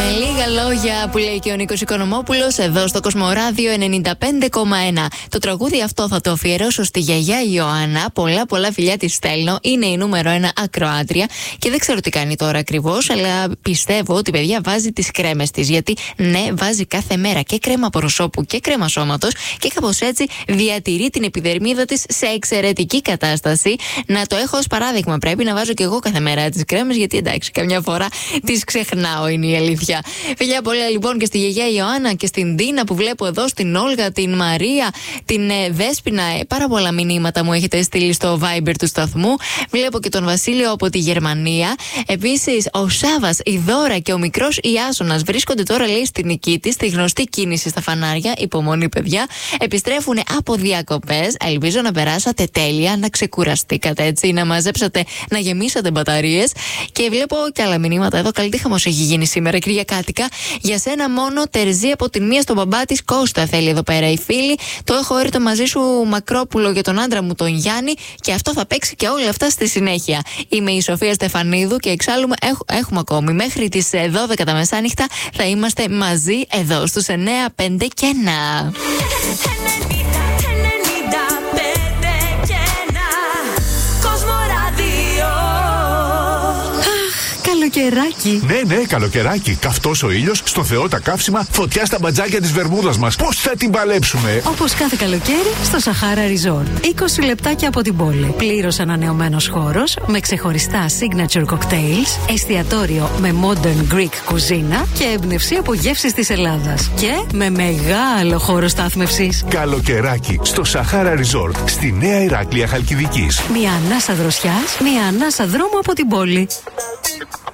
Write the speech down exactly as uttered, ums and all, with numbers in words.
Με λίγα λόγια που λέει και ο Νίκος Οικονομόπουλος εδώ στο Κοσμοράδιο ενενήντα πέντε κόμμα ένα. Το τραγούδι αυτό θα το αφιερώσω στη γιαγιά Ιωάννα. Πολλά πολλά φιλιά της στέλνω. Είναι η νούμερο ένα ακροάτρια και δεν ξέρω τι κάνει τώρα ακριβώς, αλλά πιστεύω ότι παιδιά βάζει τις κρέμες της. Γιατί ναι, βάζει κάθε μέρα και κρέμα προσώπου και κρέμα σώματος και κάπως έτσι διατηρεί την επιδερμίδα της σε εξαιρετική κατάσταση. Να το έχω ως παράδειγμα. Πρέπει να βάζω και εγώ κάθε μέρα τις κρέμες, γιατί εντάξει, καμιά φορά τις ξεχνάω, είναι η αλήθεια. Φιλιά πολλά λοιπόν και στη γιαγιά Ιωάννα και στην Ντίνα που βλέπω εδώ, στην Όλγα, την Μαρία, την ε, Δέσποινα. Ε, πάρα πολλά μηνύματα μου έχετε στείλει στο Viber του σταθμού. Βλέπω και τον Βασίλειο από τη Γερμανία. Επίσης, ο Σάβας, η Δώρα και ο μικρός Ιάσονας βρίσκονται τώρα, λέει, στη Νικήτη, στη γνωστή κίνηση στα φανάρια. Υπομονή, παιδιά. Επιστρέφουν από διακοπές. Ελπίζω να περάσατε τέλεια, να ξεκουραστήκατε έτσι, να μαζέψατε, να γεμίσατε μπαταρίες. Και βλέπω και άλλα μηνύματα εδώ. Καλή χαμός έχει γίνει σήμερα, Κυριακάτικα. Για σένα μόνο, Τερζή από την μία στον μπαμπά της Κώστα, θέλει εδώ πέρα η φίλη. Το έχω έρθει μαζί σου, Μακρόπουλο, για τον άντρα μου τον Γιάννη. Και αυτό θα παίξει και όλα αυτά στη συνέχεια. Είμαι η Σοφία Στεφανίδου και εξάλλου έχ, έχουμε ακόμη μέχρι τις δώδεκα τα μεσάνυχτα. Θα είμαστε μαζί εδώ στους εννιά πέντε και ένα. Καλοκαιράκι. Ναι, ναι, καλοκαιράκι. Καυτός ο ήλιος, στο Θεό τα καύσιμα, φωτιά στα μπατζάκια της βερμούδας μας. Πώς θα την παλέψουμε? Όπως κάθε καλοκαίρι στο Sahara Resort. είκοσι λεπτάκια από την πόλη. Πλήρως ανανεωμένος χώρος με ξεχωριστά signature cocktails, εστιατόριο με modern Greek κουζίνα και έμπνευση από γεύσεις της Ελλάδας. Και με μεγάλο χώρο στάθμευσης. Καλοκαιράκι στο Sahara Resort, στη Νέα Ηράκλεια Χαλκιδικής. Μια ανάσα δροσιάς, μια ανάσα δρόμου από την πόλη.